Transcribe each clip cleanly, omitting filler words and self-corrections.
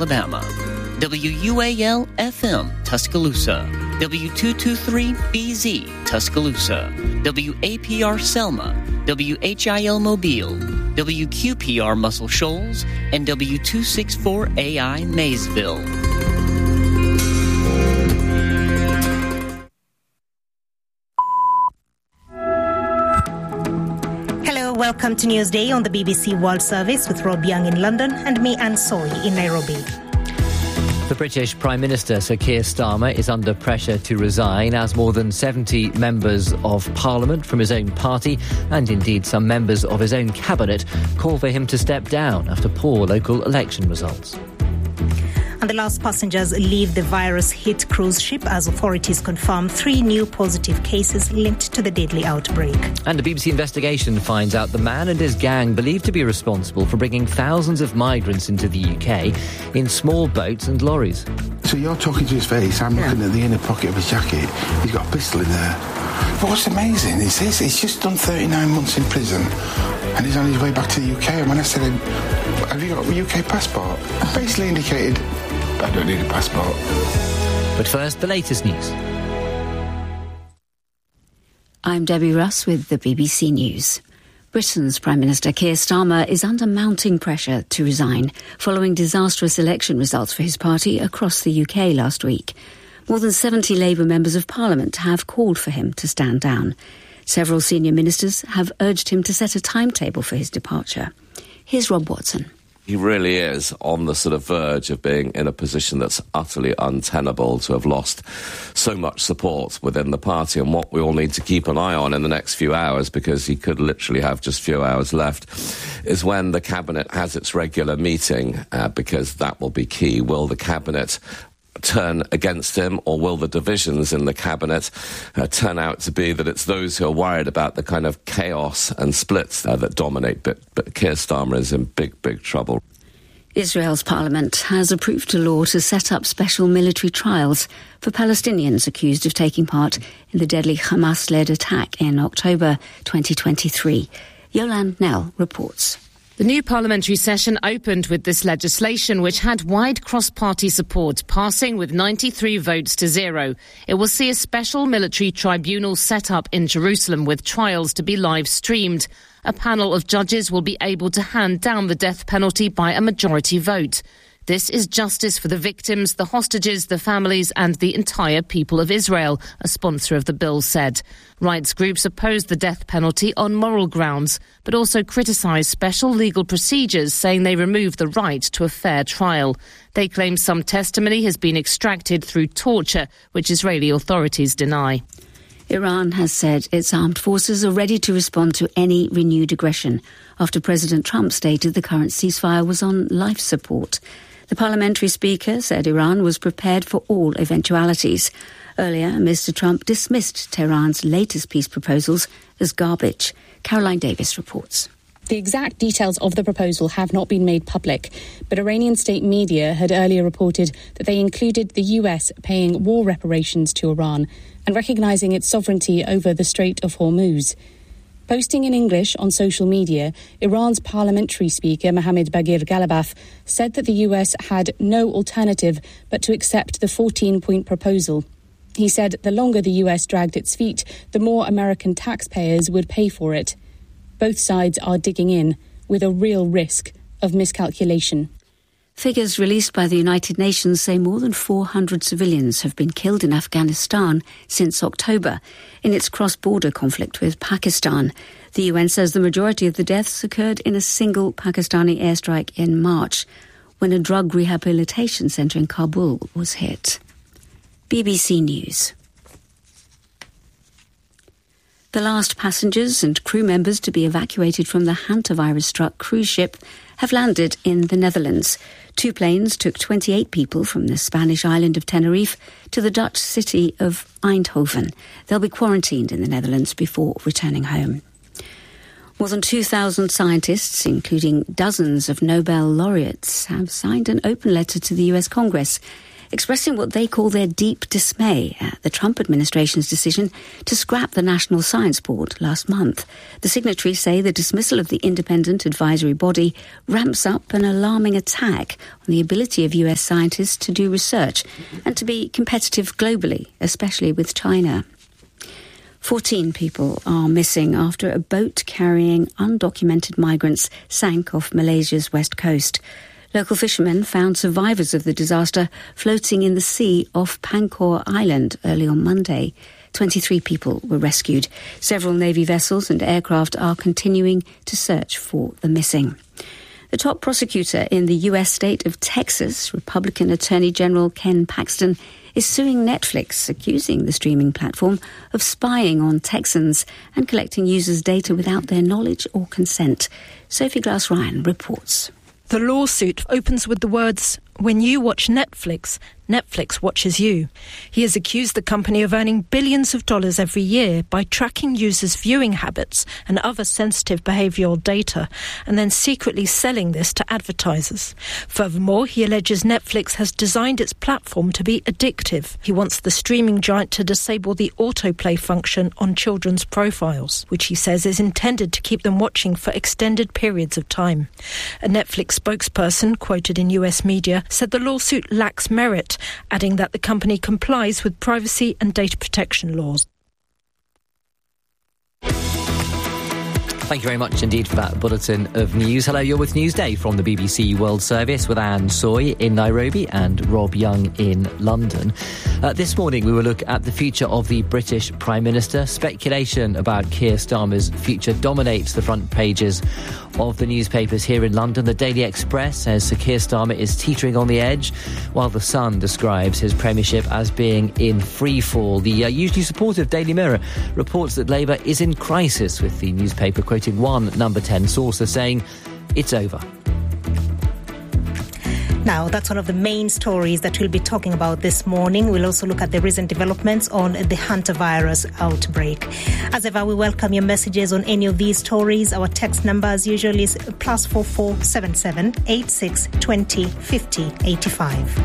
Alabama. WUAL-FM, Tuscaloosa. W223BZ, Tuscaloosa. WAPR Selma. WHIL Mobile. WQPR Muscle Shoals. And W264AI Maysville. Welcome to Newsday on the BBC World Service with Rob Young in London and me, Anne Soy, in Nairobi. The British Prime Minister, Sir Keir Starmer, is under pressure to resign as more than 70 members of Parliament from his own party and indeed some members of his own cabinet call for him to step down after poor local election results. And the last passengers leave the virus-hit cruise ship as authorities confirm 3 new positive cases linked to the deadly outbreak. And a BBC investigation finds out the man and his gang believed to be responsible for bringing thousands of migrants into the UK in small boats and lorries. So you're talking to his face, I'm looking at the inner pocket of his jacket, he's got a pistol in there. But what's amazing is this, he's just done 39 months in prison and he's on his way back to the UK. And when I said, have you got a UK passport? I basically indicated, I don't need a passport. But first, the latest news. I'm Debbie Russ with the BBC News. Britain's Prime Minister Keir Starmer is under mounting pressure to resign following disastrous election results for his party across the UK last week. More than 70 Labour members of Parliament have called for him to stand down. Several senior ministers have urged him to set a timetable for his departure. Here's Rob Watson. He really is on the sort of verge of being in a position that's utterly untenable, to have lost so much support within the party. And what we all need to keep an eye on in the next few hours, because he could literally have just a few hours left, is when the Cabinet has its regular meeting, because that will be key. Will the Cabinet turn against him, or will the divisions in the Cabinet turn out to be that it's those who are worried about the kind of chaos and splits that dominate? But Keir Starmer is in big, big trouble. Israel's parliament has approved a law to set up special military trials for Palestinians accused of taking part in the deadly Hamas-led attack in October 2023. Yolande Nell reports. The new parliamentary session opened with this legislation, which had wide cross-party support, passing with 93 votes to 0. It will see a special military tribunal set up in Jerusalem with trials to be live-streamed. A panel of judges will be able to hand down the death penalty by a majority vote. This is justice for the victims, the hostages, the families and the entire people of Israel, a sponsor of the bill said. Rights groups opposed the death penalty on moral grounds, but also criticised special legal procedures, saying they remove the right to a fair trial. They claim some testimony has been extracted through torture, which Israeli authorities deny. Iran has said its armed forces are ready to respond to any renewed aggression after President Trump stated the current ceasefire was on life support. The parliamentary speaker said Iran was prepared for all eventualities. Earlier, Mr. Trump dismissed Tehran's latest peace proposals as garbage. Caroline Davis reports. The exact details of the proposal have not been made public, but Iranian state media had earlier reported that they included the US paying war reparations to Iran and recognising its sovereignty over the Strait of Hormuz. Posting in English on social media, Iran's parliamentary speaker Mohammad Bagir Ghalibaf said that the US had no alternative but to accept the 14-point proposal. He said the longer the US dragged its feet, the more American taxpayers would pay for it. Both sides are digging in, with a real risk of miscalculation. Figures released by the United Nations say more than 400 civilians have been killed in Afghanistan since October in its cross-border conflict with Pakistan. The UN says the majority of the deaths occurred in a single Pakistani airstrike in March, when a drug rehabilitation centre in Kabul was hit. BBC News. The last passengers and crew members to be evacuated from the hantavirus-struck cruise ship have landed in the Netherlands. 2 planes took 28 people from the Spanish island of Tenerife to the Dutch city of Eindhoven. They'll be quarantined in the Netherlands before returning home. More than 2,000 scientists, including dozens of Nobel laureates, have signed an open letter to the US Congress expressing what they call their deep dismay at the Trump administration's decision to scrap the National Science Board last month. The signatories say the dismissal of the independent advisory body ramps up an alarming attack on the ability of US scientists to do research and to be competitive globally, especially with China. 14 people are missing after a boat carrying undocumented migrants sank off Malaysia's west coast. Local fishermen found survivors of the disaster floating in the sea off Pankor Island early on Monday. 23 people were rescued. Several Navy vessels and aircraft are continuing to search for the missing. The top prosecutor in the US state of Texas, Republican Attorney General Ken Paxton, is suing Netflix, accusing the streaming platform of spying on Texans and collecting users' data without their knowledge or consent. Sophie Glass-Ryan reports. The lawsuit opens with the words, "When you watch Netflix, Netflix watches you." He has accused the company of earning billions of dollars every year by tracking users' viewing habits and other sensitive behavioural data, and then secretly selling this to advertisers. Furthermore, he alleges Netflix has designed its platform to be addictive. He wants the streaming giant to disable the autoplay function on children's profiles, which he says is intended to keep them watching for extended periods of time. A Netflix spokesperson, quoted in US media, said the lawsuit lacks merit, adding that the company complies with privacy and data protection laws. Thank you very much indeed for that bulletin of news. Hello, you're with Newsday from the BBC World Service with Anne Soy in Nairobi and Rob Young in London. This morning we will look at the future of the British Prime Minister. Speculation about Keir Starmer's future dominates the front pages of the newspapers here in London. The Daily Express says Sir Keir Starmer is teetering on the edge, while The Sun describes his premiership as being in free fall. The usually supportive Daily Mirror reports that Labour is in crisis, with the newspaper quoting one Number 10 source as saying it's over. Now, that's one of the main stories that we'll be talking about this morning. We'll also look at the recent developments on the hantavirus outbreak. As ever, we welcome your messages on any of these stories. Our text number, as usual, is +44 77 86 20 50 85.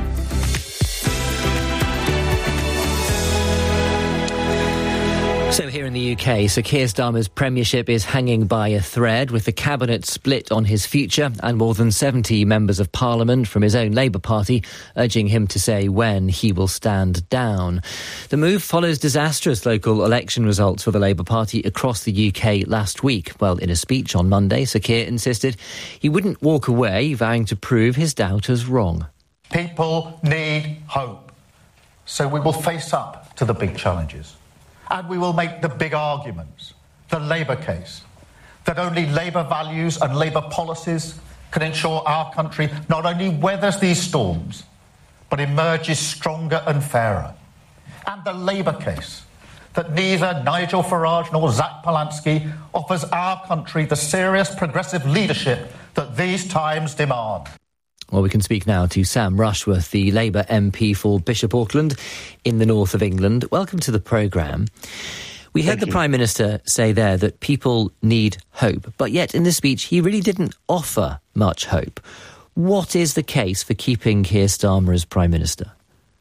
So here in the UK, Sir Keir Starmer's premiership is hanging by a thread, with the cabinet split on his future and more than 70 members of parliament from his own Labour Party urging him to say when he will stand down. The move follows disastrous local election results for the Labour Party across the UK last week. Well, in a speech on Monday, Sir Keir insisted he wouldn't walk away, vowing to prove his doubters wrong. People need hope, so we will face up to the big challenges. And we will make the big arguments, the Labour case, that only Labour values and Labour policies can ensure our country not only weathers these storms, but emerges stronger and fairer. And the Labour case, that neither Nigel Farage nor Zach Polansky offers our country the serious progressive leadership that these times demand. Well, we can speak now to Sam Rushworth, the Labour MP for Bishop Auckland in the north of England. Welcome to the programme. We heard the Prime Minister say there that people need hope, but yet in this speech he really didn't offer much hope. What is the case for keeping Keir Starmer as Prime Minister?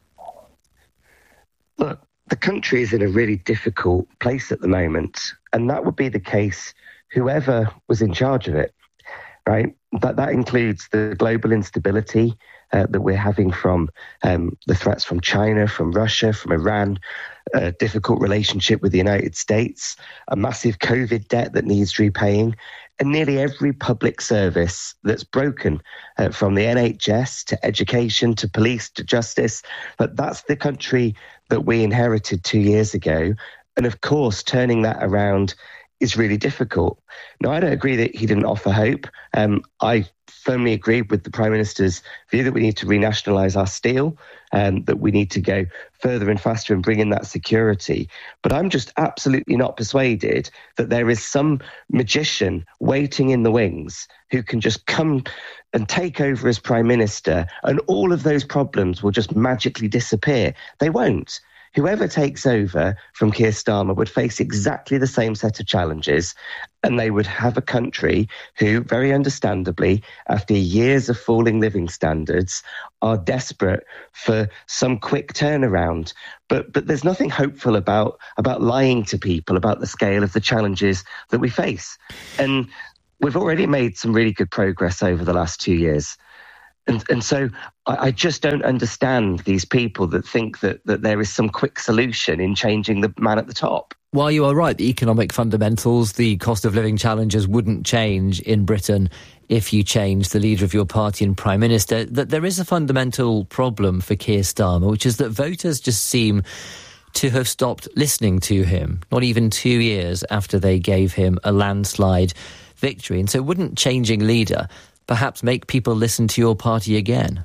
Look, the country is in a really difficult place at the moment, and that would be the case whoever was in charge of it, right? That includes the global instability that we're having from the threats from China, from Russia, from Iran, a difficult relationship with the United States, a massive COVID debt that needs repaying, and nearly every public service that's broken, from the NHS to education to police to justice. But that's the country that we inherited 2 years ago. And of course, turning that around is really difficult. Now, I don't agree that he didn't offer hope. I firmly agree with the Prime Minister's view that we need to renationalise our steel, that we need to go further and faster and bring in that security. But I'm just absolutely not persuaded that there is some magician waiting in the wings who can just come and take over as Prime Minister and all of those problems will just magically disappear. They won't. whoever takes over from Keir Starmer would face exactly the same set of challenges, and they would have a country who, very understandably, after years of falling living standards, are desperate for some quick turnaround. But there's nothing hopeful about lying to people about the scale of the challenges that we face. And we've already made some really good progress over the last 2 years. And so I just don't understand these people that think that there is some quick solution in changing the man at the top. While you are right, the economic fundamentals, the cost of living challenges wouldn't change in Britain if you change the leader of your party and Prime Minister, that there is a fundamental problem for Keir Starmer, which is that voters just seem to have stopped listening to him, not even 2 years after they gave him a landslide victory. And so wouldn't changing leader perhaps make people listen to your party again?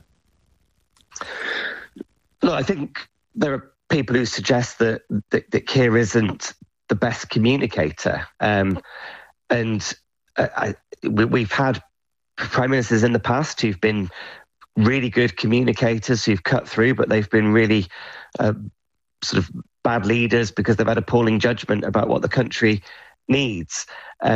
Look, I think there are people who suggest that Keir isn't the best communicator. We've had prime ministers in the past who've been really good communicators, who've cut through, but they've been really sort of bad leaders because they've had appalling judgment about what the country needs.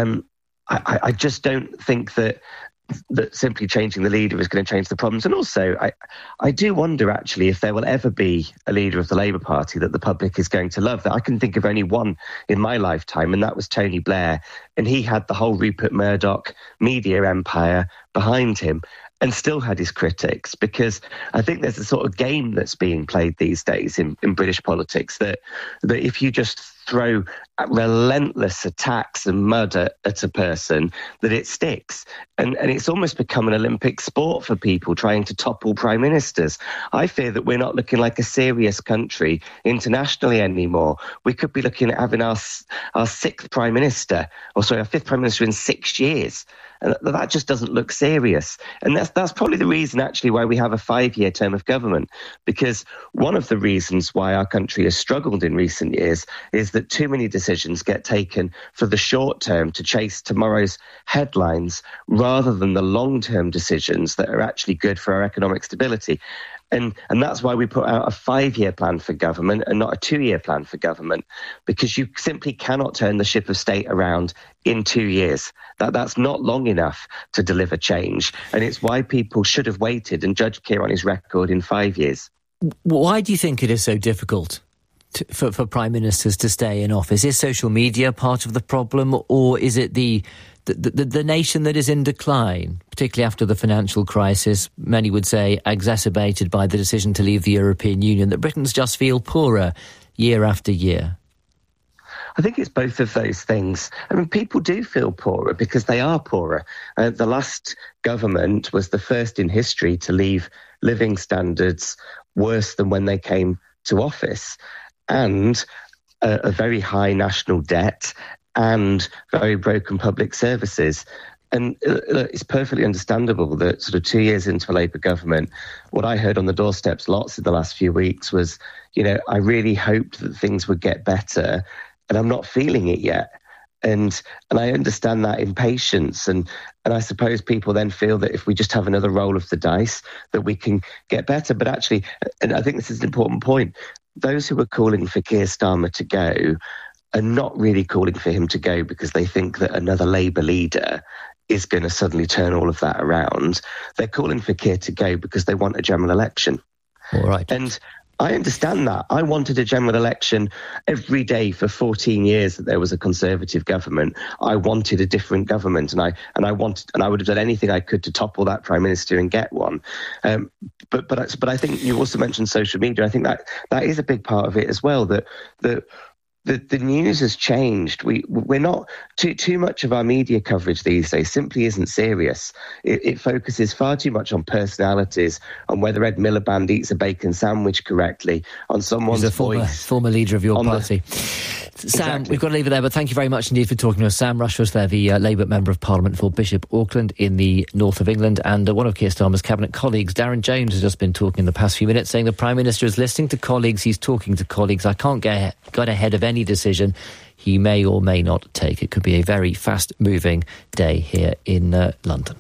I just don't think that simply changing the leader is going to change the problems. And also, I do wonder, actually, if there will ever be a leader of the Labour Party that the public is going to love. That I can think of only one in my lifetime, and that was Tony Blair. And he had the whole Rupert Murdoch media empire behind him and still had his critics, because I think there's a sort of game that's being played these days in British politics that if you just throw relentless attacks and mud at a person, that it sticks. And it's almost become an Olympic sport for people trying to topple prime ministers. I fear that we're not looking like a serious country internationally anymore. We could be looking at having our fifth prime minister in 6 years. And that just doesn't look serious. And that's probably the reason, actually, why we have a 5-year term of government. Because one of the reasons why our country has struggled in recent years is that too many decisions get taken for the short term to chase tomorrow's headlines rather than the long-term decisions that are actually good for our economic stability. And that's why we put out a 5-year plan for government and not a 2-year plan for government, because you simply cannot turn the ship of state around in 2 years. That's not long enough to deliver change. And it's why people should have waited and judged Keir on his record in 5 years. Why do you think it is so difficult for prime ministers to stay in office? Is social media part of the problem, or is it the nation that is in decline, particularly after the financial crisis, many would say exacerbated by the decision to leave the European Union, that Britons just feel poorer year after year? I think it's both of those things. I mean, people do feel poorer because they are poorer. The last government was the first in history to leave living standards worse than when they came to office, and a very high national debt and very broken public services. And it's perfectly understandable that sort of 2 years into a Labour government, what I heard on the doorsteps lots in the last few weeks was, I really hoped that things would get better, and I'm not feeling it yet. And I understand that impatience. And I suppose people then feel that if we just have another roll of the dice, that we can get better. But actually, and I think this is an important point, those who are calling for Keir Starmer to go are not really calling for him to go because they think that another Labour leader is going to suddenly turn all of that around. They're calling for Keir to go because they want a general election. All right. And I understand that. I wanted a general election every day for 14 years that there was a Conservative government. I wanted a different government, and I would have done anything I could to topple that Prime Minister and get one. But I think you also mentioned social media. I think that is a big part of it as well. That the news has changed. We're not too much of our media coverage these days simply isn't serious. It focuses far too much on personalities, on whether Ed Miliband eats a bacon sandwich correctly, on someone's voice. Former leader of your party. Sam, Exactly. We've got to leave it there, but thank you very much indeed for talking to us. Sam Rushworth there, the Labour Member of Parliament for Bishop Auckland in the north of England, and one of Keir Starmer's cabinet colleagues, Darren Jones, has just been talking in the past few minutes, saying the Prime Minister is listening to colleagues, he's talking to colleagues. I can't get ahead of any decision he may or may not take. It could be a very fast-moving day here in London.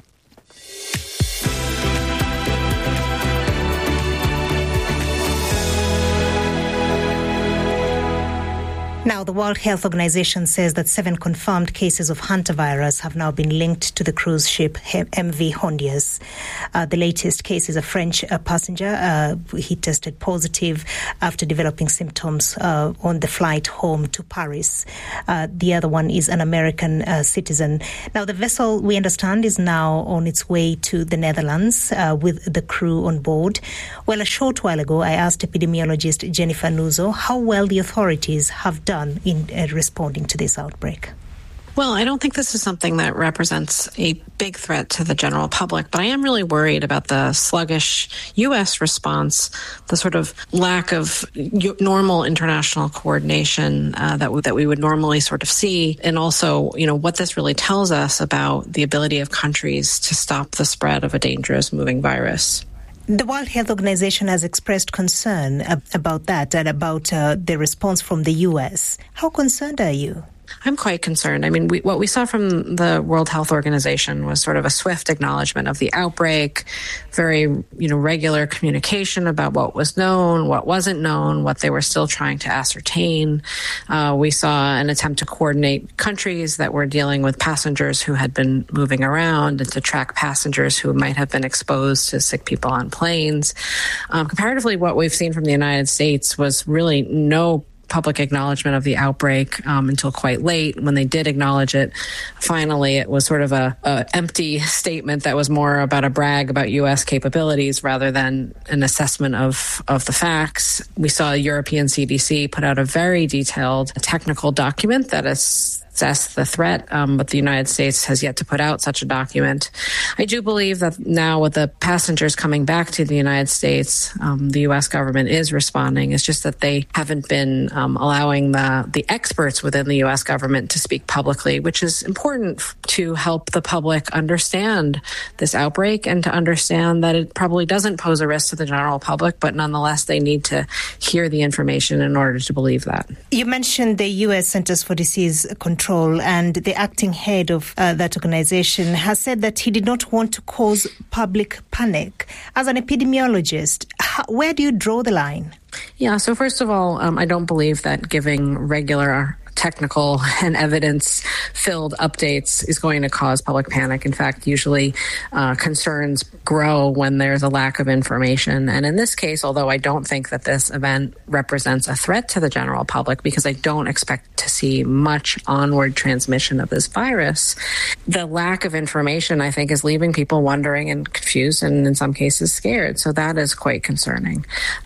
Now, the World Health Organization says that 7 confirmed cases of hantavirus have now been linked to the cruise ship MV Hondias. The latest case is a French passenger. He tested positive after developing symptoms on the flight home to Paris. The other one is an American citizen. Now, the vessel, we understand, is now on its way to the Netherlands with the crew on board. Well, a short while ago, I asked epidemiologist Jennifer Nuzo how well the authorities have done in responding to this outbreak. Well, I don't think this is something that represents a big threat to the general public, but I am really worried about the sluggish U.S. response, the sort of lack of normal international coordination that we would normally sort of see, and also, what this really tells us about the ability of countries to stop the spread of a dangerous moving virus. The World Health Organization has expressed concern about that and about the response from the U.S. How concerned are you? I'm quite concerned. I mean, what we saw from the World Health Organization was sort of a swift acknowledgement of the outbreak, very, regular communication about what was known, what wasn't known, what they were still trying to ascertain. We saw an attempt to coordinate countries that were dealing with passengers who had been moving around and to track passengers who might have been exposed to sick people on planes. Comparatively, what we've seen from the United States was really no public acknowledgement of the outbreak until quite late. When they did acknowledge it, finally, it was sort of a empty statement that was more about a brag about U.S. capabilities rather than an assessment of the facts. We saw European CDC put out a very detailed technical document that assess the threat, but the United States has yet to put out such a document. I do believe that now with the passengers coming back to the United States, the U.S. government is responding. It's just that they haven't been allowing the experts within the U.S. government to speak publicly, which is important to help the public understand this outbreak and to understand that it probably doesn't pose a risk to the general public, but nonetheless, they need to hear the information in order to believe that. You mentioned the U.S. Centers for Disease Control, and the acting head of that organization has said that he did not want to cause public panic. As an epidemiologist, where do you draw the line? Yeah, so first of all, I don't believe that giving regular technical and evidence-filled updates is going to cause public panic. In fact, usually concerns grow when there's a lack of information. And in this case, although I don't think that this event represents a threat to the general public, because I don't expect to see much onward transmission of this virus, the lack of information, I think, is leaving people wondering and confused and in some cases scared. So that is quite concerning.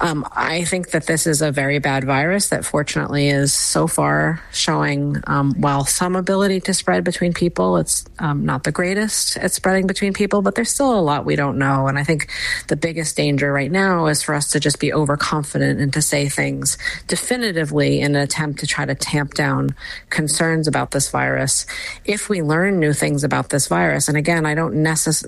I think that this is a very bad virus that fortunately is so far showing, while some ability to spread between people, it's not the greatest at spreading between people, but there's still a lot we don't know. And I think the biggest danger right now is for us to just be overconfident and to say things definitively in an attempt to try to tamp down concerns about this virus. If we learn new things about this virus, and again, I don't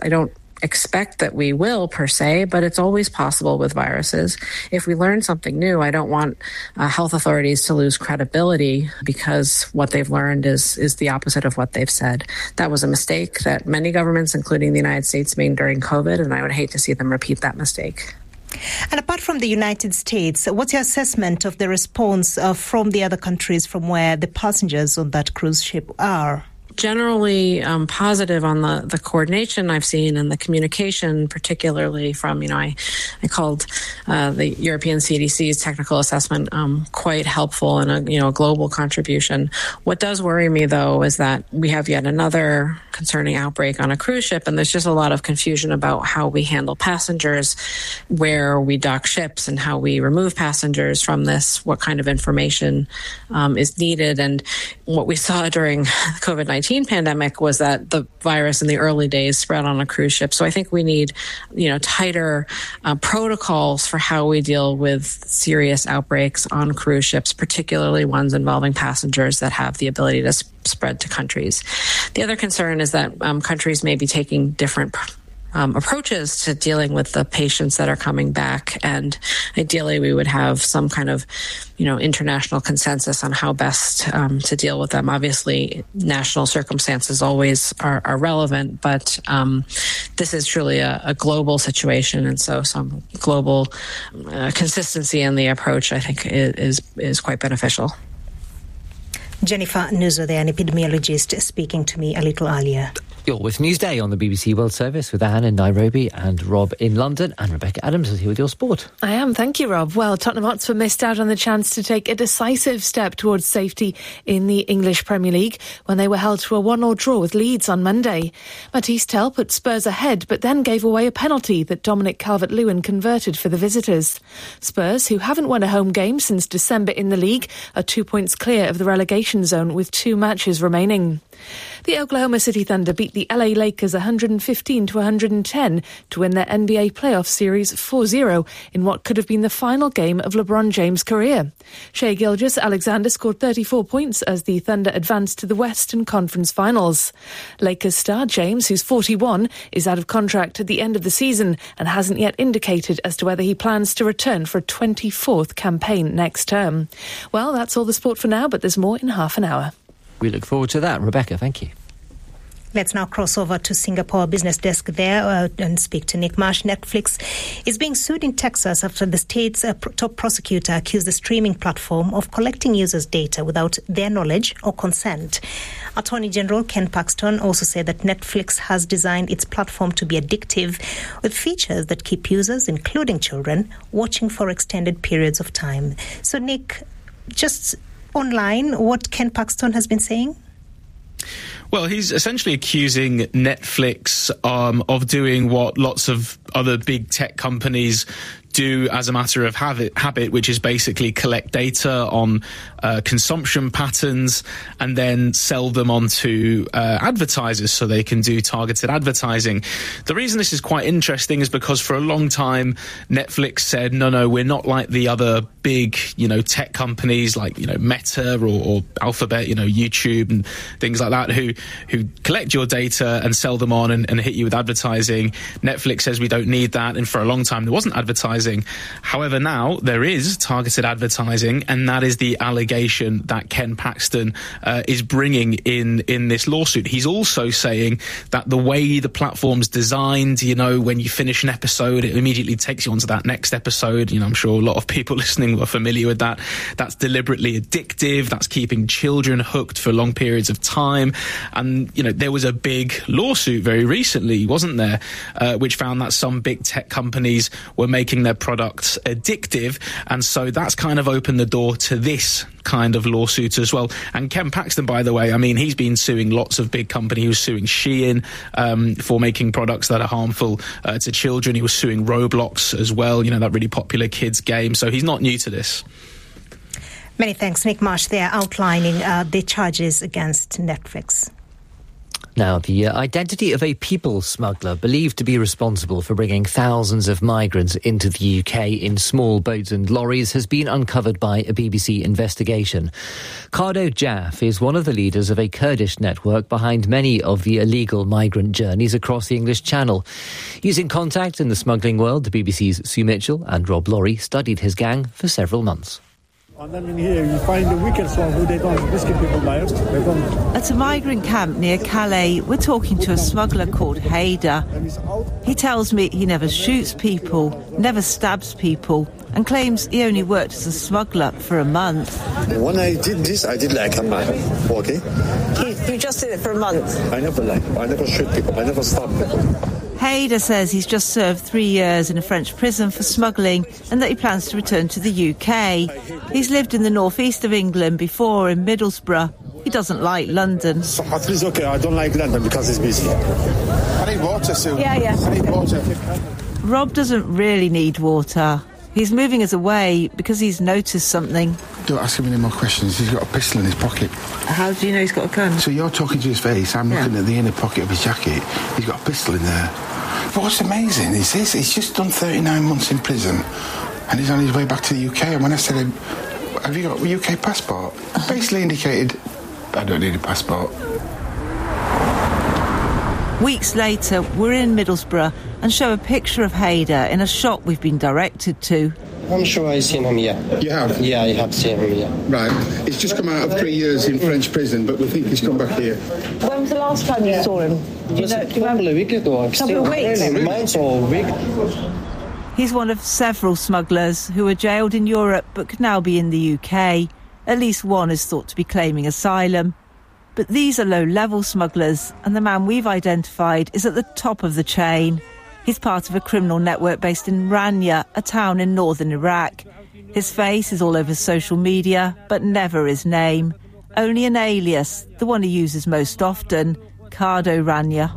expect that we will per se, but it's always possible with viruses. If we learn something new, I don't want health authorities to lose credibility because what they've learned is the opposite of what they've said. That was a mistake that many governments, including the United States, made during COVID, and I would hate to see them repeat that mistake. And apart from the United States, what's your assessment of the response from the other countries from where the passengers on that cruise ship are? Generally positive on the coordination I've seen and the communication, particularly from, I called the European CDC's technical assessment quite helpful and a global contribution. What does worry me, though, is that we have yet another concerning outbreak on a cruise ship, and there's just a lot of confusion about how we handle passengers, where we dock ships, and how we remove passengers from this, what kind of information is needed. And what we saw during the COVID-19 pandemic was that the virus in the early days spread on a cruise ship. So I think we need, tighter protocols for how we deal with serious outbreaks on cruise ships, particularly ones involving passengers that have the ability to spread to countries. The other concern is that countries may be taking different approaches to dealing with the patients that are coming back. And ideally, we would have some kind of, international consensus on how best to deal with them. Obviously, national circumstances always are relevant, but this is truly a global situation. And so some global consistency in the approach, I think, is quite beneficial. Jennifer Nuzo there, an epidemiologist, speaking to me a little earlier. You're with Newsday on the BBC World Service with Anne in Nairobi and Rob in London, and Rebecca Adams is here with your sport. I am, thank you, Rob. Well, Tottenham Hotspur missed out on the chance to take a decisive step towards safety in the English Premier League when they were held to a 1-1 draw with Leeds on Monday. Matisse Tell put Spurs ahead, but then gave away a penalty that Dominic Calvert-Lewin converted for the visitors. Spurs, who haven't won a home game since December in the league, are 2 points clear of the relegation zone with 2 matches remaining. The Oklahoma City Thunder beat the LA Lakers 115-110 to win their NBA playoff series 4-0 in what could have been the final game of LeBron James' career. Shai Gilgeous-Alexander scored 34 points as the Thunder advanced to the Western Conference Finals. Lakers star James, who's 41, is out of contract at the end of the season and hasn't yet indicated as to whether he plans to return for a 24th campaign next term. Well, that's all the sport for now, but there's more in half an hour. We look forward to that. Rebecca, thank you. Let's now cross over to Singapore business desk there and speak to Nick Marsh. Netflix is being sued in Texas after the state's top prosecutor accused the streaming platform of collecting users' data without their knowledge or consent. Attorney General Ken Paxton also said that Netflix has designed its platform to be addictive with features that keep users, including children, watching for extended periods of time. So, Nick, just online, what Ken Paxton has been saying? Well, he's essentially accusing Netflix of doing what lots of other big tech companies do as a matter of habit, which is basically collect data on consumption patterns and then sell them on to advertisers so they can do targeted advertising. The reason this is quite interesting is because for a long time Netflix said, no, we're not like the other big, tech companies like, Meta or Alphabet, YouTube and things like that who collect your data and sell them on and hit you with advertising. Netflix says we don't need that, and for a long time there wasn't advertising. However, now there is targeted advertising, and that is the allegation that Ken Paxton is bringing in this lawsuit. He's also saying that the way the platform's designed, when you finish an episode, it immediately takes you onto that next episode. I'm sure a lot of people listening are familiar with that. That's deliberately addictive. That's keeping children hooked for long periods of time. And, there was a big lawsuit very recently, wasn't there, which found that some big tech companies were making their products addictive, and so that's kind of opened the door to this kind of lawsuit as well. And Ken Paxton, by the way, he's been suing lots of big companies. He was suing Shein for making products that are harmful to children. He was suing Roblox as well, that really popular kids game. So he's not new to this. Many thanks, Nick Marsh there, outlining the charges against Netflix. Now, the identity of a people smuggler believed to be responsible for bringing thousands of migrants into the UK in small boats and lorries has been uncovered by a BBC investigation. Cardo Jaff is one of the leaders of a Kurdish network behind many of the illegal migrant journeys across the English Channel. Using contacts in the smuggling world, the BBC's Sue Mitchell and Rob Laurie studied his gang for several months. And then in here you find the weakest one who they don't risky people buyers. They don't. At a migrant camp near Calais, we're talking to a smuggler called Haider. He tells me he never shoots people, never stabs people, and claims he only worked as a smuggler for a month. When I did this, I did like a month, okay? You just did it for a month? I never shoot people, I never stab people. Haider says he's just served 3 years in a French prison for smuggling and that he plans to return to the UK. He's lived in the northeast of England before, in Middlesbrough. He doesn't like London. So at least, okay, I don't like London because it's busy. I need water, Sue. Yeah. I need water. Rob doesn't really need water. He's moving us away because he's noticed something. Don't ask him any more questions. He's got a pistol in his pocket. How do you know he's got a gun? So you're talking to his face. I'm looking at the inner pocket of his jacket. He's got a pistol in there. But what's amazing is this. He's just done 39 months in prison and he's on his way back to the UK. And when I said, have you got a UK passport? I basically indicated, I don't need a passport. Weeks later, we're in Middlesbrough and show a picture of Haider in a shop we've been directed to. I'm sure I've seen him, yeah. You have? Yeah, I have seen him, yeah. Right. He's just come out of 3 years in French prison, but we think he's come back here. When was the last time you saw him? Probably a week ago. A couple of weeks? Really, months or a week. He's one of several smugglers who were jailed in Europe but could now be in the UK. At least one is thought to be claiming asylum. But these are low-level smugglers, and the man we've identified is at the top of the chain. He's part of a criminal network based in Rania, a town in northern Iraq. His face is all over social media, but never his name. Only an alias, the one he uses most often, Cardo Rania.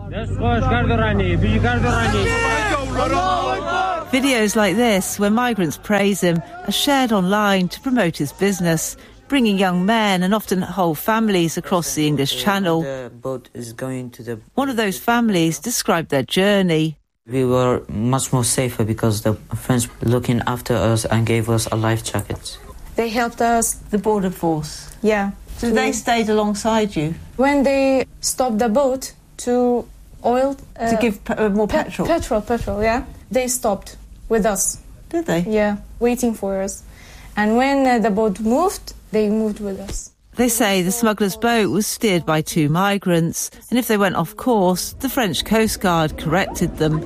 Videos like this, where migrants praise him, are shared online to promote his business, bringing young men and often whole families across the English Channel. The boat is going to the... One of those families described their journey. We were much more safer because the French looking after us and gave us a life jacket. They helped us. The border force? Yeah. So they stayed alongside you? When they stopped the boat to oil... to give more petrol? Petrol, yeah. They stopped with us. Did they? Yeah, waiting for us. And when the boat moved, they moved with us. They say the smugglers' boat was steered by 2 migrants, and if they went off course, the French Coast Guard corrected them.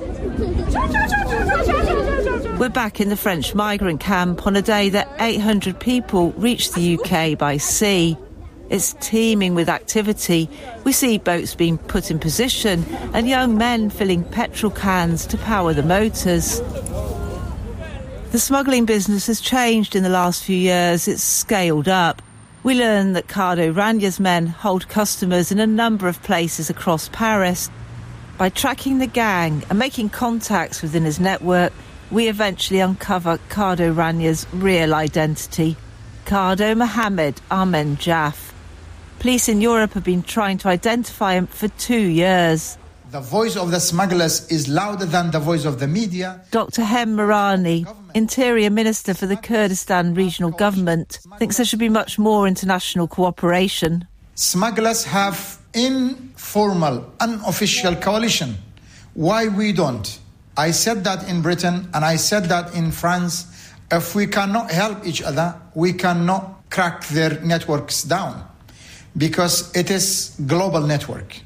We're back in the French migrant camp on a day that 800 people reached the UK by sea. It's teeming with activity. We see boats being put in position and young men filling petrol cans to power the motors. The smuggling business has changed in the last few years. It's scaled up. We learn that Cardo Rania's men hold customers in a number of places across Paris. By tracking the gang and making contacts within his network, we eventually uncover Cardo Rania's real identity, Cardo Mohammed Ahmed Jaff. Police in Europe have been trying to identify him for 2 years. The voice of the smugglers is louder than the voice of the media. Dr. Hem Marani, Interior Minister for the Kurdistan Regional Government, thinks there should be much more international cooperation. Smugglers have informal, unofficial coalition. Why we don't? I said that in Britain and I said that in France. If we cannot help each other, we cannot crack their networks down because it is global network.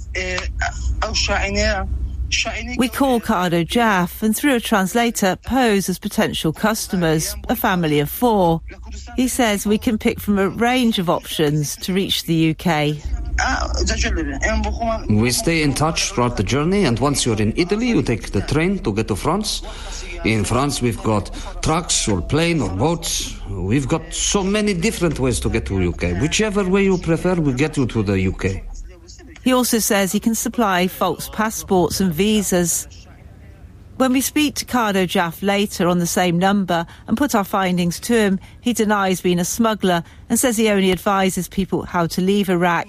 We call Cardo Jaff and through a translator pose as potential customers, a family of 4. He says we can pick from a range of options to reach the UK. We stay in touch throughout the journey, and once you're in Italy, you take the train to get to France. In France, we've got trucks or plane or boats. We've got so many different ways to get to UK. Whichever way you prefer, we get you to the UK. He also says he can supply false passports and visas. When we speak to Cardo Jaff later on the same number and put our findings to him, he denies being a smuggler and says he only advises people how to leave Iraq.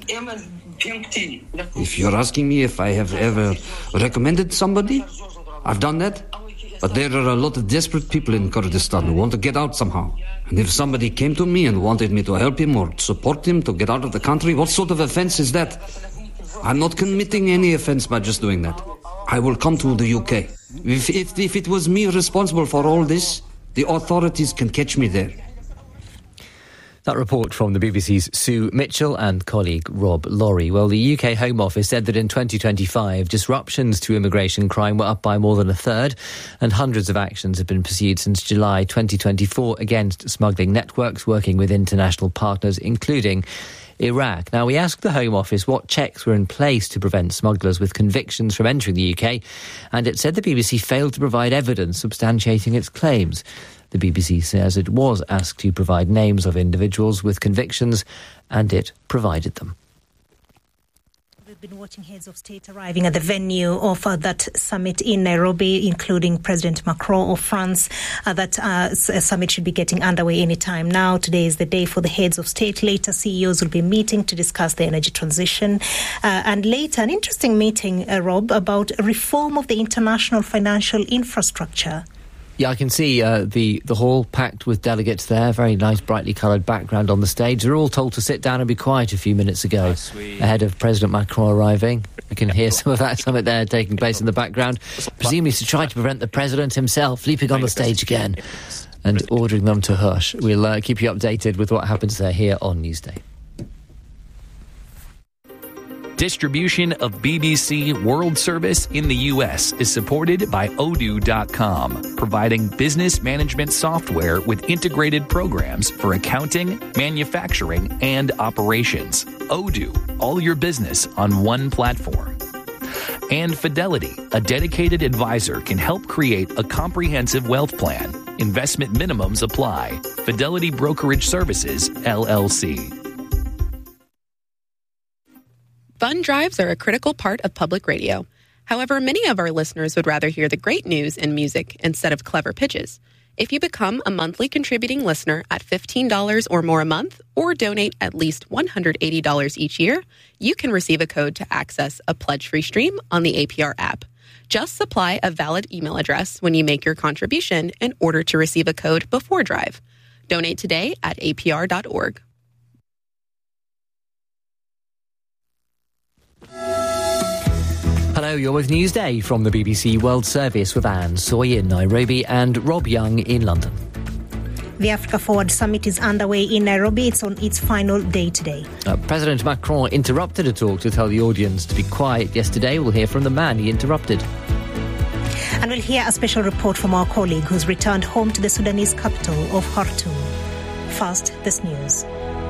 If you're asking me if I have ever recommended somebody, I've done that. But there are a lot of desperate people in Kurdistan who want to get out somehow. And if somebody came to me and wanted me to help him or support him to get out of the country, what sort of offence is that? I'm not committing any offence by just doing that. I will come to the UK. If it was me responsible for all this, the authorities can catch me there. That report from the BBC's Sue Mitchell and colleague Rob Laurie. Well, the UK Home Office said that in 2025, disruptions to immigration crime were up by more than a third, and hundreds of actions have been pursued since July 2024 against smuggling networks working with international partners, including Iraq. Now, we asked the Home Office what checks were in place to prevent smugglers with convictions from entering the UK, and it said the BBC failed to provide evidence substantiating its claims. The BBC says it was asked to provide names of individuals with convictions, and it provided them. We've been watching heads of state arriving at the venue of that summit in Nairobi, including President Macron of France. That summit should be getting underway any time now. Today is the day for the heads of state. Later, CEOs will be meeting to discuss the energy transition. And later, an interesting meeting, Rob, about reform of the international financial infrastructure. Yeah, I can see the hall packed with delegates there. Very nice, brightly coloured background on the stage. They're all told to sit down and be quiet a few minutes ago, ahead of President Macron arriving. You can hear some of that summit there taking place in the background, presumably to try to prevent the President himself leaping on the stage again and ordering them to hush. We'll keep you updated with what happens there here on Newsday. Distribution of BBC World Service in the U.S. is supported by Odoo.com, providing business management software with integrated programs for accounting, manufacturing, and operations. Odoo, all your business on one platform. And Fidelity, a dedicated advisor, can help create a comprehensive wealth plan. Investment minimums apply. Fidelity Brokerage Services, LLC. Fun drives are a critical part of public radio. However, many of our listeners would rather hear the great news and music instead of clever pitches. If you become a monthly contributing listener at $15 or more a month, or donate at least $180 each year, you can receive a code to access a pledge-free stream on the APR app. Just supply a valid email address when you make your contribution in order to receive a code before drive. Donate today at apr.org. Hello, you're with Newsday from the BBC World Service with Anne Soy in Nairobi and Rob Young in London. The Africa Forward Summit is underway in Nairobi. It's on its final day today. President Macron interrupted a talk to tell the audience to be quiet yesterday. We'll hear from the man he interrupted. And we'll hear a special report from our colleague who's returned home to the Sudanese capital of Khartoum. First, this news.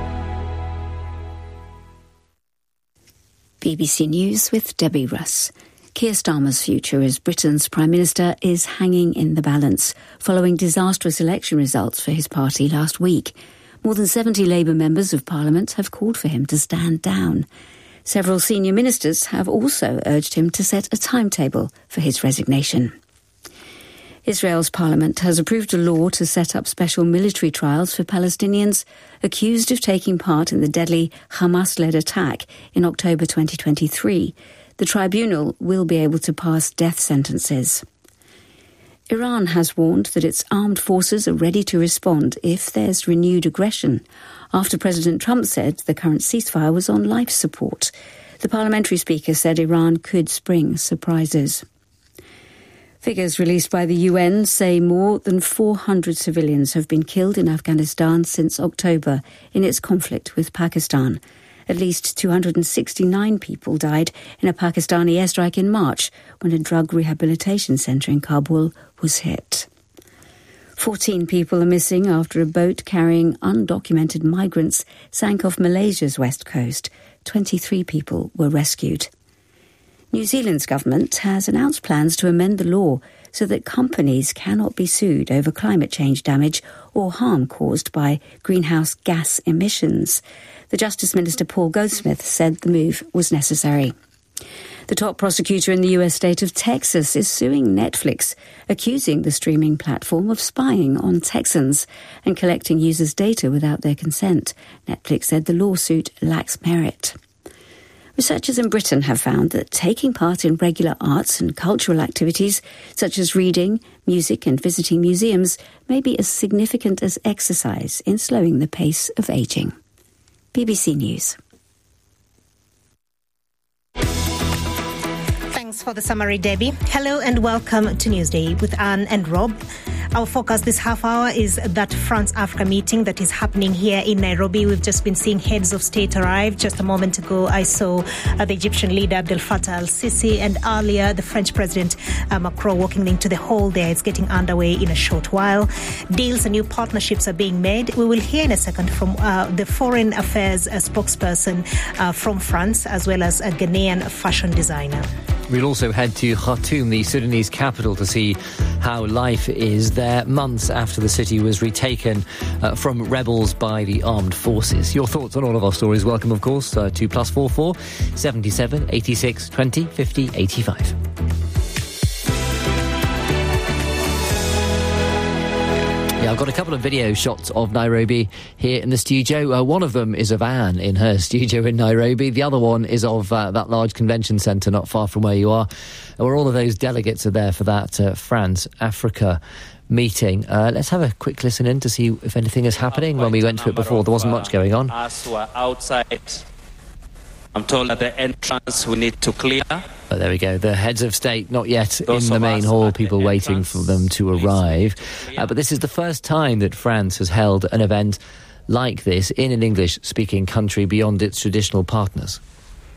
BBC News with Debbie Russ. Keir Starmer's future as Britain's Prime Minister is hanging in the balance following disastrous election results for his party last week. More than 70 Labour members of Parliament have called for him to stand down. Several senior ministers have also urged him to set a timetable for his resignation. Israel's parliament has approved a law to set up special military trials for Palestinians accused of taking part in the deadly Hamas-led attack in October 2023. The tribunal will be able to pass death sentences. Iran has warned that its armed forces are ready to respond if there's renewed aggression, after President Trump said the current ceasefire was on life support. The parliamentary speaker said Iran could spring surprises. Figures released by the UN say more than 400 civilians have been killed in Afghanistan since October in its conflict with Pakistan. At least 269 people died in a Pakistani airstrike in March when a drug rehabilitation centre in Kabul was hit. 14 people are missing after a boat carrying undocumented migrants sank off Malaysia's west coast. 23 people were rescued. New Zealand's government has announced plans to amend the law so that companies cannot be sued over climate change damage or harm caused by greenhouse gas emissions. The Justice Minister Paul Goldsmith said the move was necessary. The top prosecutor in the US state of Texas is suing Netflix, accusing the streaming platform of spying on Texans and collecting users' data without their consent. Netflix said the lawsuit lacks merit. Researchers in Britain have found that taking part in regular arts and cultural activities, such as reading, music and visiting museums, may be as significant as exercise in slowing the pace of ageing. BBC News. Thanks for the summary, Debbie. Hello and welcome to Newsday with Anne and Rob. Our focus this half hour is that France-Africa meeting that is happening here in Nairobi. We've just been seeing heads of state arrive. Just a moment ago, I saw the Egyptian leader Abdel Fattah al-Sisi, and earlier the French President Macron walking into the hall there. It's getting underway in a short while. Deals and new partnerships are being made. We will hear in a second from the Foreign Affairs spokesperson from France, as well as a Ghanaian fashion designer. We'll also head to Khartoum, the Sudanese capital, to see how life is there months after the city was retaken from rebels by the armed forces. Your thoughts on all of our stories, welcome, of course, to +44 77 86 20 50 85. Yeah, I've got a couple of video shots of Nairobi here in the studio. One of them is of Anne in her studio in Nairobi. The other one is of that large convention centre not far from where you are, where all of those delegates are there for that France-Africa meeting. Let's have a quick listen in to see if anything is happening. When we went to it before, there wasn't much going on. Us were outside. I'm told at the entrance we need to clear. But there we go. The heads of state not yet in the main hall, people waiting for them to arrive. But this is the first time that France has held an event like this in an English-speaking country beyond its traditional partners.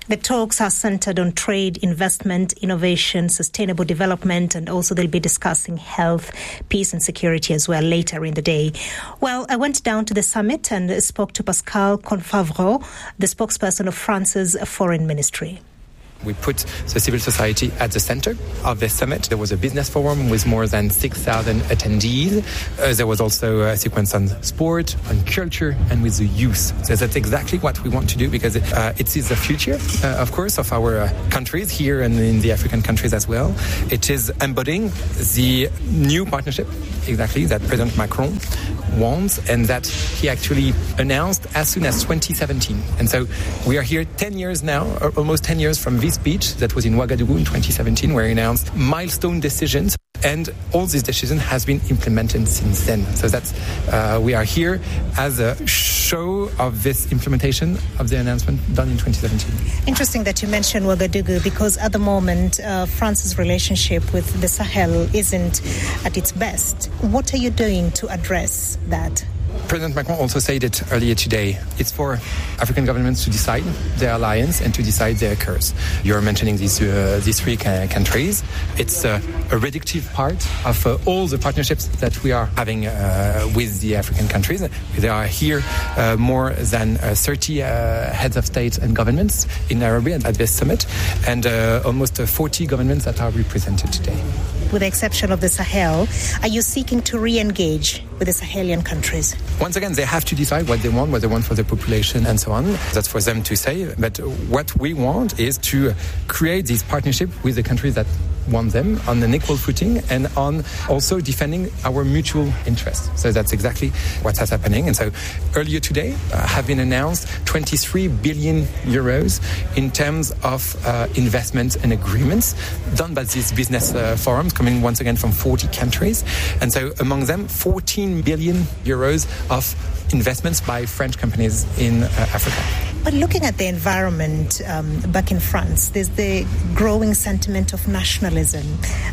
The talks are centered on trade, investment, innovation, sustainable development, and also they'll be discussing health, peace and security as well later in the day. Well, I went down to the summit and spoke to Pascal Confavreau, the spokesperson of France's foreign ministry. We put the civil society at the center of this summit. There was a business forum with more than 6,000 attendees. There was also a sequence on sport, on culture, and with the youth. So that's exactly what we want to do because it is the future, of course, of our countries here and in the African countries as well. It is embodying the new partnership, exactly, that President Macron wants and that he actually announced as soon as 2017. And so we are here 10 years now, or almost 10 years from this speech that was in Ouagadougou in 2017, where he announced milestone decisions, and all these decisions has been implemented since then. So that's we are here as a show of this implementation of the announcement done in 2017. Interesting that you mentioned Ouagadougou because at the moment France's relationship with the Sahel isn't at its best. What are you doing to address that? President Macron also said it earlier today. It's for African governments to decide their alliance and to decide their course. You're mentioning these three countries. It's a reductive part of all the partnerships that we are having with the African countries. There are here more than 30 heads of state and governments in Nairobi at this summit, and almost 40 governments that are represented today. With the exception of the Sahel, are you seeking to re-engage with the Sahelian countries? Once again, they have to decide what they want for their population and so on. That's for them to say. But what we want is to create this partnership with the countries that want them on an equal footing and on also defending our mutual interests. So that's exactly what's happening. And so earlier today have been announced 23 billion euros in terms of investments and agreements done by these business forums coming once again from 40 countries. And so among them, 14 billion euros of investments by French companies in Africa. But looking at the environment back in France, there's the growing sentiment of nationalism,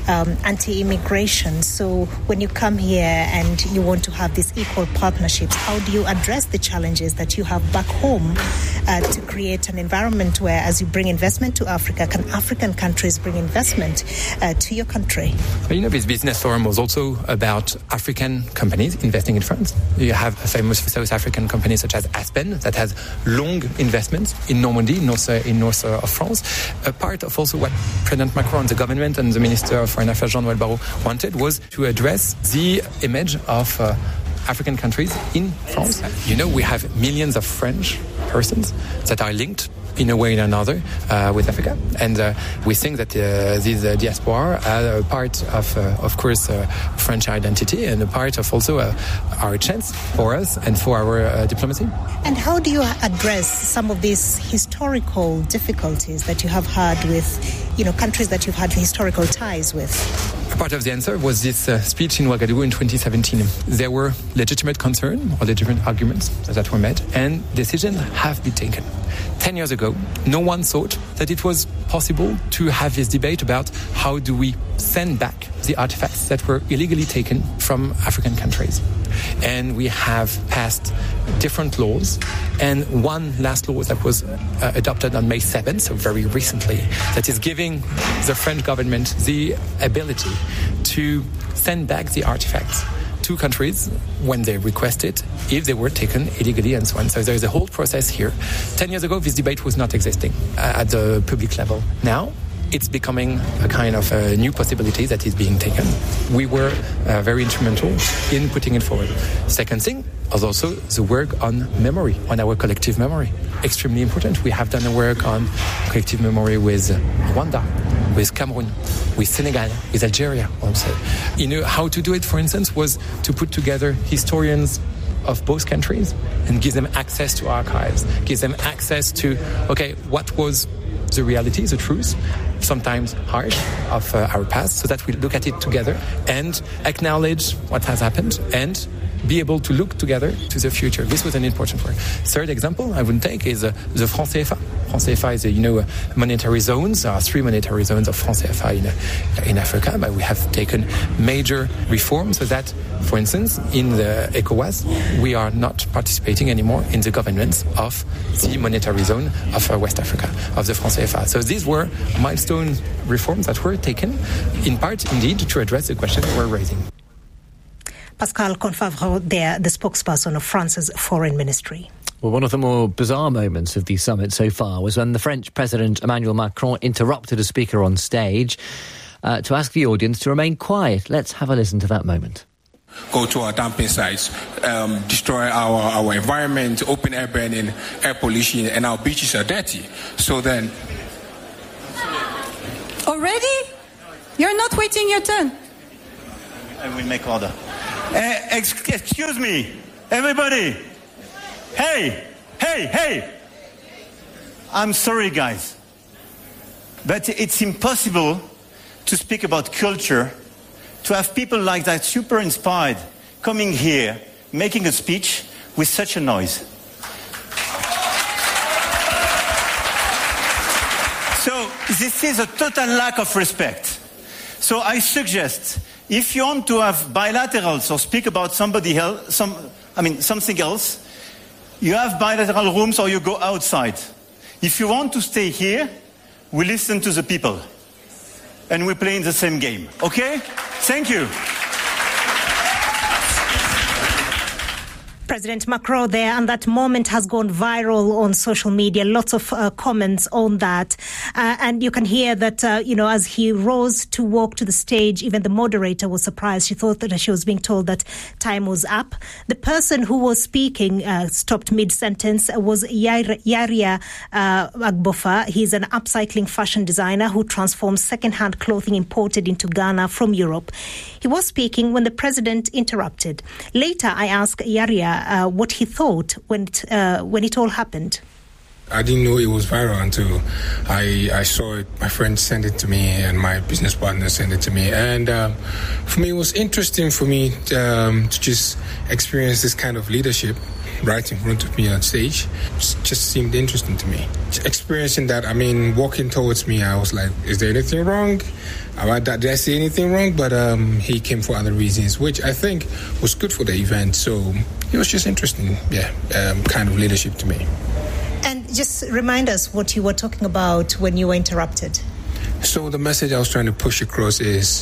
anti-immigration. So when you come here and you want to have these equal partnerships, how do you address the challenges that you have back home to create an environment where, as you bring investment to Africa, can African countries bring investment to your country? You know, this business forum was also about African companies investing in France. You have famous South African companies such as Aspen that has long investments in Normandy, in north of France. A part of also what President Macron, the government and the Minister of Foreign Affairs, Jean-Noël Barrot, wanted was to address the image of African countries in France. You know, we have millions of French persons that are linked in a way or another with Africa. And we think that these diaspora are a part of course, French identity and a part of also our chance for us and for our diplomacy. And how do you address some of these historical difficulties that you have had with, countries that you've had historical ties with? Part of the answer was this speech in Ouagadougou in 2017. There were legitimate concerns or legitimate arguments that were made, and decisions have been taken. 10 years ago, no one thought that it was possible to have this debate about how do we send back the artifacts that were illegally taken from African countries. And we have passed different laws, and one last law that was adopted on May 7th, so very recently, that is giving the French government the ability to send back the artifacts to countries when they request it, if they were taken illegally and so on. So there's a whole process here. 10 years ago, this debate was not existing at the public level. Now, it's becoming a kind of a new possibility that is being taken. We were very instrumental in putting it forward. Second thing is also the work on memory, on our collective memory. Extremely important. We have done a work on collective memory with Rwanda, with Cameroon, with Senegal, with Algeria also. How to do it, for instance, was to put together historians of both countries and give them access to archives, give them access to, what was the reality, the truth, sometimes harsh, of our past, so that we look at it together and acknowledge what has happened and be able to look together to the future. This was an important work. Third example I would take is the franc CFA. franc CFA is a monetary zones. There are 3 monetary zones of franc CFA in Africa, but we have taken major reforms so that, for instance, in the ECOWAS, we are not participating anymore in the governance of the monetary zone of West Africa, of the franc CFA. So these were milestone reforms that were taken, in part, indeed, to address the question we're raising. Pascal Confavre there, the spokesperson of France's foreign ministry. Well, one of the more bizarre moments of the summit so far was when the French President Emmanuel Macron interrupted a speaker on stage to ask the audience to remain quiet. Let's have a listen to that moment. Go to our dumping sites, destroy our environment, open air burning, air pollution, and our beaches are dirty. So then... Already? You're not waiting your turn. I will make order. Excuse me, everybody. Hey. I'm sorry, guys. But it's impossible to speak about culture, to have people like that, super inspired, coming here, making a speech with such a noise. So this is a total lack of respect. So I suggest, if you want to have bilaterals or speak about somebody else, something else, you have bilateral rooms or you go outside. If you want to stay here, we listen to the people. And we play in the same game. Okay? Thank you. President Macron there, and that moment has gone viral on social media. Lots of comments on that. And you can hear that, as he rose to walk to the stage, even the moderator was surprised. She thought that she was being told that time was up. The person who was speaking stopped mid-sentence was Yaria Agbofa. He's an upcycling fashion designer who transforms second-hand clothing imported into Ghana from Europe. He was speaking when the president interrupted. Later, I asked Yaria what he thought when it all happened. I didn't know it was viral until I saw it. My friend sent it to me and my business partner sent it to me. And for me, it was interesting for me to just experience this kind of leadership right in front of me on stage. It just seemed interesting to me. Experiencing that, walking towards me, I was like, is there anything wrong? Did I say anything wrong? But he came for other reasons, which I think was good for the event. So it was just interesting, kind of leadership to me. And just remind us what you were talking about when you were interrupted. So the message I was trying to push across is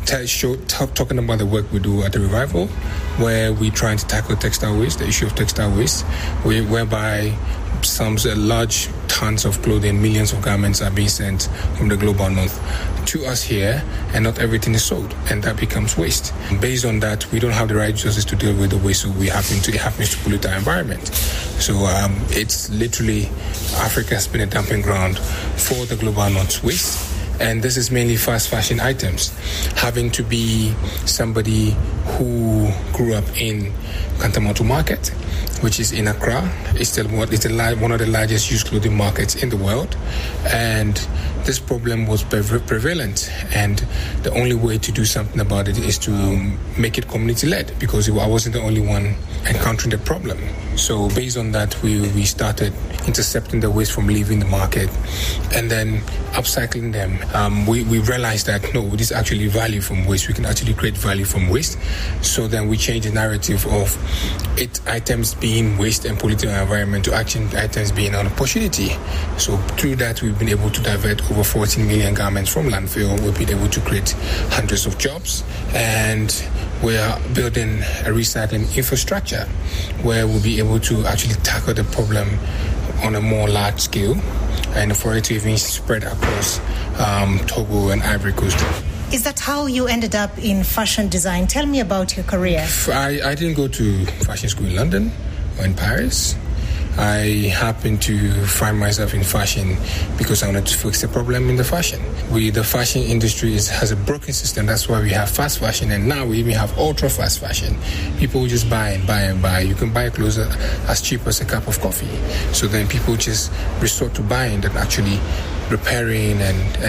talking about the work we do at the Revival, where we're trying to tackle textile waste, the issue of textile waste, whereby some large tons of clothing, millions of garments are being sent from the global north to us here, and not everything is sold, and that becomes waste. Based on that, we don't have the right resources to deal with the waste, so it happens to pollute our environment. So it's literally, Africa has been a dumping ground for the global north's waste. And this is mainly fast fashion items. Having to be somebody who grew up in Kantamoto Market, which is in Accra, it's one of the largest used clothing markets in the world. And this problem was prevalent. And the only way to do something about it is to make it community-led, because I wasn't the only one encountering the problem. So based on that, we started intercepting the waste from leaving the market and then upcycling them. We realized that, no, this is actually value from waste. We can actually create value from waste. So then we changed the narrative of items being waste and polluting our environment to items being an opportunity. So through that, we've been able to divert over 14 million garments from landfill. We've been able to create hundreds of jobs, and we are building a recycling infrastructure where we'll be able to actually tackle the problem on a more large scale, and for it to even spread across Togo and Ivory Coast. Is that how you ended up in fashion design? Tell me about your career. I didn't go to fashion school in London or in Paris. I happened to find myself in fashion because I wanted to fix the problem in the fashion. The fashion industry has a broken system. That's why we have fast fashion, and now we even have ultra fast fashion. People just buy and buy and buy. You can buy clothes as cheap as a cup of coffee. So then people just resort to buying than actually repairing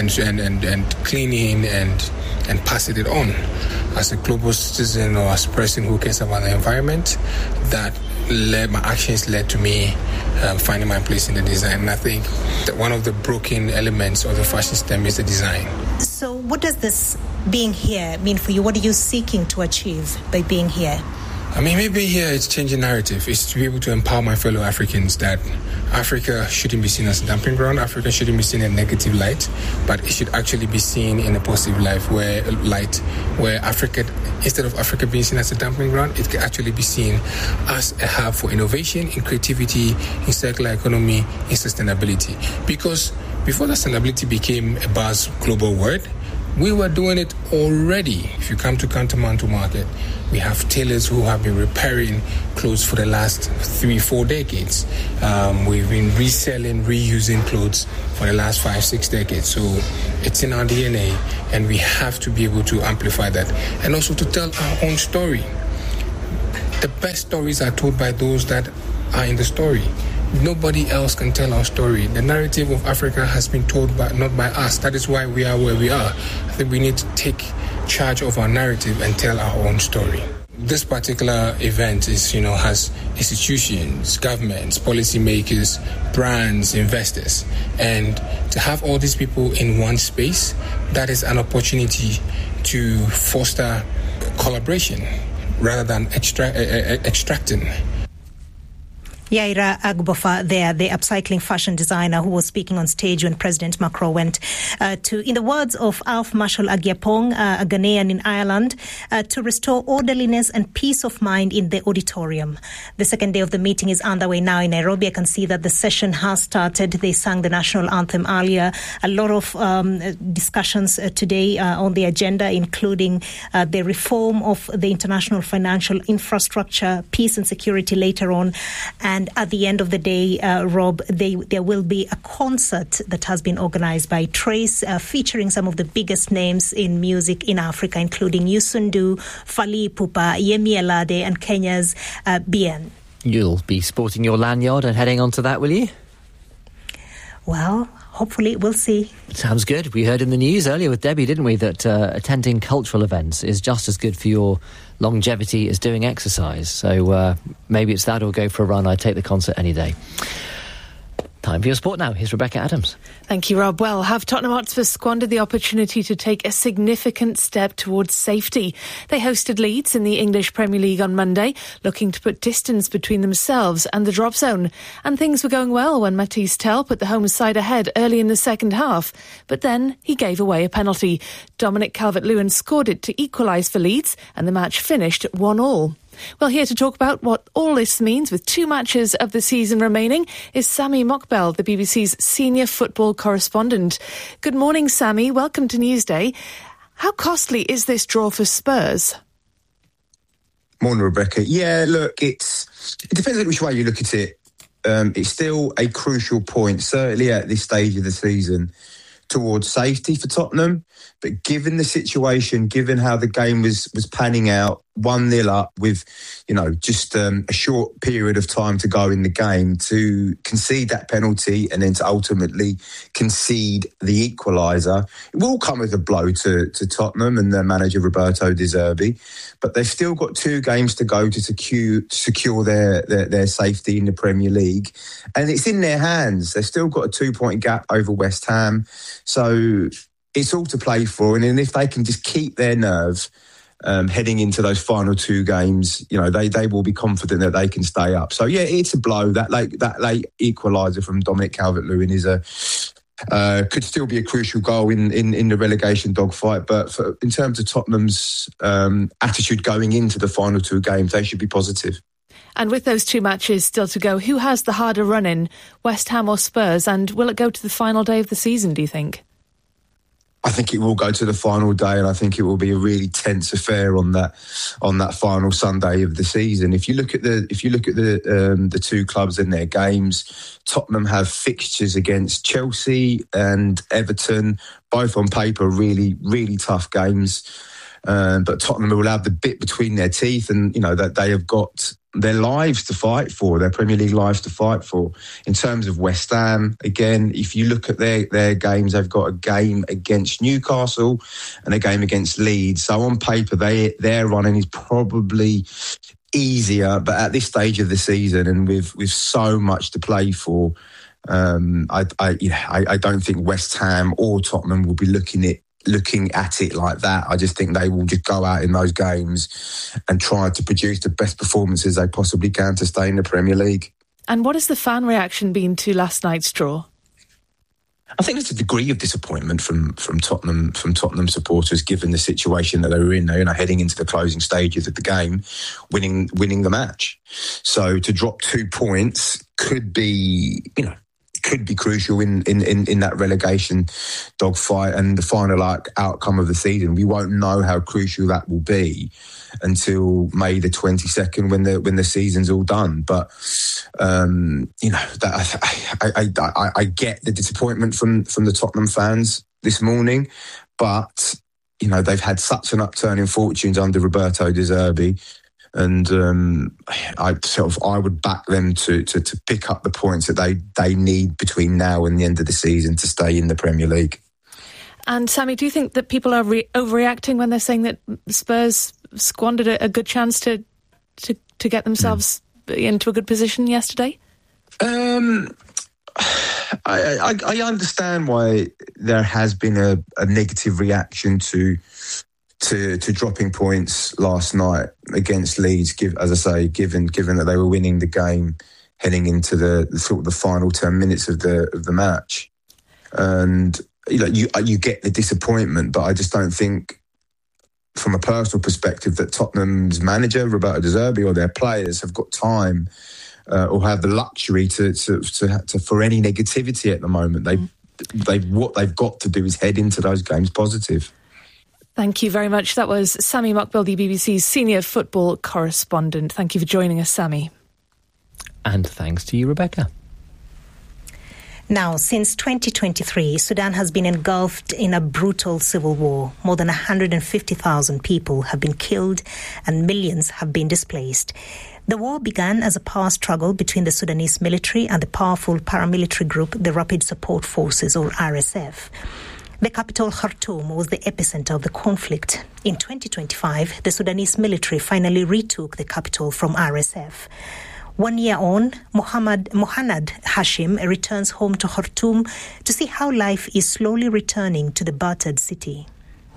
and cleaning and passing it on. As a global citizen or as a person who cares about the environment, that my actions led to me finding my place in the design. And I think that one of the broken elements of the fashion system is the design. So what does this being here mean for you? What are you seeking to achieve by being here? I mean, maybe here it's changing narrative. It's to be able to empower my fellow Africans that Africa shouldn't be seen as a dumping ground. Africa shouldn't be seen in a negative light, but it should actually be seen in a positive light where Africa, instead of Africa being seen as a dumping ground, it can actually be seen as a hub for innovation, in creativity, in circular economy, in sustainability. Because before sustainability became a buzz global word, we were doing it already. If you come to Kantamanto Market, we have tailors who have been repairing clothes for the last 3-4 decades. We've been reselling, reusing clothes for the last 5-6 decades. So it's in our DNA, and we have to be able to amplify that. And also to tell our own story. The best stories are told by those that are in the story. Nobody else can tell our story. The narrative of Africa has been told not by us. That is why we are where we are. I think we need to take charge of our narrative and tell our own story. This particular event has institutions, governments, policymakers, brands, investors. And to have all these people in one space, that is an opportunity to foster collaboration rather than extracting. Yaira Agbofa there, the upcycling fashion designer who was speaking on stage when President Macron went in the words of Alf Marshal Agyapong, a Ghanaian in Ireland, to restore orderliness and peace of mind in the auditorium. The second day of the meeting is underway now in Nairobi. I can see that the session has started. They sang the national anthem earlier. A lot of discussions today on the agenda, including the reform of the international financial infrastructure, peace and security later on. And at the end of the day, Rob, there will be a concert that has been organized by Trace, featuring some of the biggest names in music in Africa, including Youssou N'Dour, Fally Ipupa, Yemi Alade, and Kenya's Bien. You'll be sporting your lanyard and heading on to that, will you? Well, hopefully we'll see. Sounds good. We heard in the news earlier with Debbie, didn't we, that attending cultural events is just as good for your longevity as doing exercise. So maybe it's that or go for a run. I'd take the concert any day. Time for your sport now. Here's Rebecca Adams. Thank you, Rob. Well, have Tottenham Hotspur squandered the opportunity to take a significant step towards safety? They hosted Leeds in the English Premier League on Monday, looking to put distance between themselves and the drop zone. And things were going well when Matisse Tell put the home side ahead early in the second half. But then he gave away a penalty. Dominic Calvert-Lewin scored it to equalise for Leeds, and the match finished 1-1. Well, here to talk about what all this means with 2 matches of the season remaining is Sami Mokbel, the BBC's senior football correspondent. Good morning, Sami. Welcome to Newsday. How costly is this draw for Spurs? Morning, Rebecca. Yeah, look, it depends on which way you look at it. It's still a crucial point, certainly at this stage of the season, towards safety for Tottenham. But given the situation, given how the game was panning out, 1-0 up with, just a short period of time to go in the game, to concede that penalty and then to ultimately concede the equaliser, it will come as a blow to Tottenham and their manager Roberto De Zerbi. But they've still got 2 games to go to secure their safety in the Premier League. And it's in their hands. They've still got a 2-point gap over West Ham. So it's all to play for. And if they can just keep their nerve heading into those final 2 games, they will be confident that they can stay up. So, yeah, it's a blow. That late equaliser from Dominic Calvert-Lewin is could still be a crucial goal in the relegation dogfight. But in terms of Tottenham's attitude going into the final 2 games, they should be positive. And with those 2 matches still to go, who has the harder run-in, West Ham or Spurs? And will it go to the final day of the season, do you think? I think it will go to the final day, and I think it will be a really tense affair on that final Sunday of the season. If you look at the 2 clubs in their games, Tottenham have fixtures against Chelsea and Everton, both on paper really, really tough games. But Tottenham will have the bit between their teeth, and that they have got their lives to fight for, their Premier League lives to fight for. In terms of West Ham, again, if you look at their games, they've got a game against Newcastle and a game against Leeds. So on paper, their running is probably easier, but at this stage of the season and with so much to play for, I don't think West Ham or Tottenham will be looking at it like that. I just think they will just go out in those games and try to produce the best performances they possibly can to stay in the Premier League. And what has the fan reaction been to last night's draw? I think there's a degree of disappointment from Tottenham supporters, given the situation that they were in. They're heading into the closing stages of the game, winning the match. So to drop 2 points could be crucial in that relegation dogfight and the final outcome of the season. We won't know how crucial that will be until May the 22nd when the season's all done. But I get the disappointment from the Tottenham fans this morning, but they've had such an upturn in fortunes under Roberto De Zerbi. And I would back them to pick up the points that they need between now and the end of the season to stay in the Premier League. And Sammy, do you think that people are overreacting when they're saying that Spurs squandered a good chance to get themselves into a good position yesterday? I understand why there has been a negative reaction to dropping points last night against Leeds, given that they were winning the game heading into the final 10 minutes of the match. And you get the disappointment, but I just don't think, from a personal perspective, that Tottenham's manager Roberto De Zerbi or their players have got time or have the luxury to for any negativity at the moment. What they've got to do is head into those games positive. Thank you very much. That was Sammy Muckbill, the BBC's senior football correspondent. Thank you for joining us, Sammy. And thanks to you, Rebecca. Now, since 2023, Sudan has been engulfed in a brutal civil war. More than 150,000 people have been killed and millions have been displaced. The war began as a power struggle between the Sudanese military and the powerful paramilitary group, the Rapid Support Forces, or RSF. The capital, Khartoum, was the epicenter of the conflict. In 2025, the Sudanese military finally retook the capital from RSF. 1 year on, Mohamed Hashim returns home to Khartoum to see how life is slowly returning to the battered city.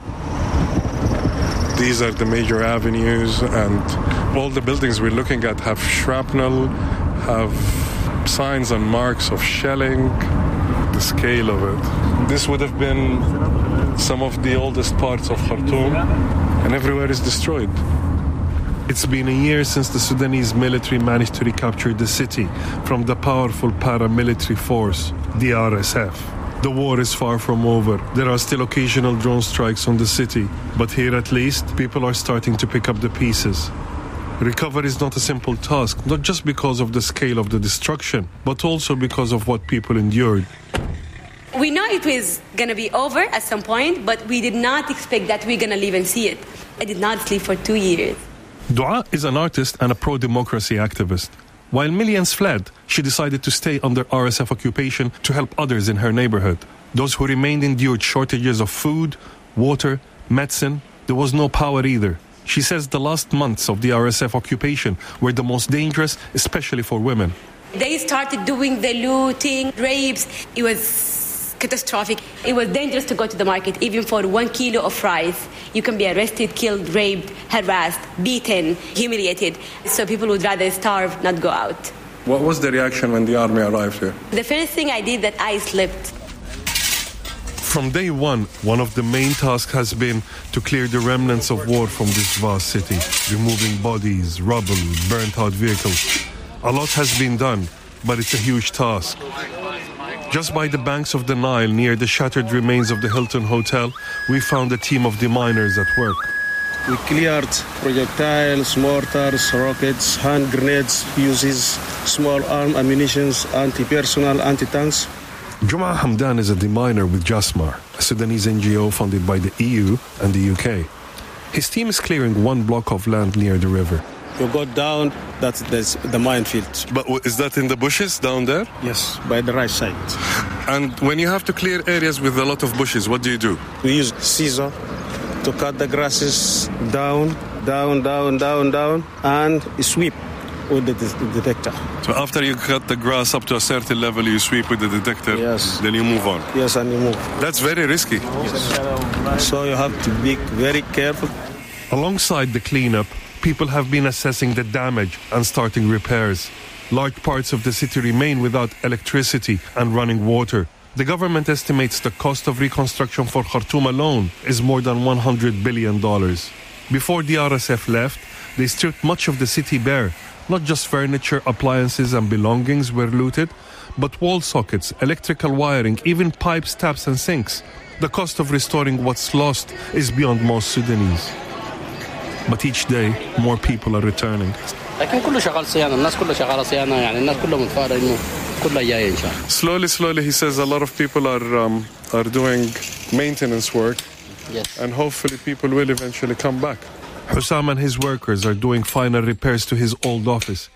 These are the major avenues, and all the buildings we're looking at have shrapnel, have signs and marks of shelling, the scale of it. This would have been some of the oldest parts of Khartoum, and everywhere is destroyed. It's been a year since the Sudanese military managed to recapture the city from the powerful paramilitary force, the RSF. The war is far from over. There are still occasional drone strikes on the city, but here at least, people are starting to pick up the pieces. Recovery is not a simple task, not just because of the scale of the destruction, but also because of what people endured. We know it was going to be over at some point, but we did not expect that we're going to live and see it. I did not sleep for 2 years. Dua is an artist and a pro-democracy activist. While millions fled, she decided to stay under RSF occupation to help others in her neighborhood. Those who remained endured shortages of food, water, medicine. There was no power either. She says the last months of the RSF occupation were the most dangerous, especially for women. They started doing the looting, rapes. It was catastrophic. It was dangerous to go to the market, even for 1 kilo of rice. You can be arrested, killed, raped, harassed, beaten, humiliated. So people would rather starve, not go out. What was the reaction when the army arrived here? The first thing I did, that I slept. From day one of the main tasks has been to clear the remnants of war from this vast city, removing bodies, rubble, burnt-out vehicles. A lot has been done, but it's a huge task. Just by the banks of the Nile, near the shattered remains of the Hilton Hotel, we found a team of deminers at work. We cleared projectiles, mortars, rockets, hand grenades, fuses, small arm ammunition, anti-personnel, anti-tanks. Juma Hamdan is a deminer with Jasmar, a Sudanese NGO funded by the EU and the UK. His team is clearing 1 block of land near the river. You go down, that's the minefield. But is that in the bushes down there? Yes, by the right side. And when you have to clear areas with a lot of bushes, what do you do? We use scissor to cut the grasses down. down, and sweep with the detector. So after you cut the grass up to a certain level, you sweep with the detector, yes. Then you move on. Yes, and you move. That's very risky. Yes. So you have to be very careful. Alongside the cleanup, people have been assessing the damage and starting repairs. Large parts of the city remain without electricity and running water. The government estimates the cost of reconstruction for Khartoum alone is more than $100 billion. Before the RSF left, they stripped much of the city bare. Not just furniture, appliances and belongings were looted, but wall sockets, electrical wiring, even pipes, taps and sinks. The cost of restoring what's lost is beyond most Sudanese. But each day, more people are returning. Slowly, he says a lot of people are doing maintenance work. Yes. And hopefully people will eventually come back. Hussam and his workers are doing final repairs to his old office.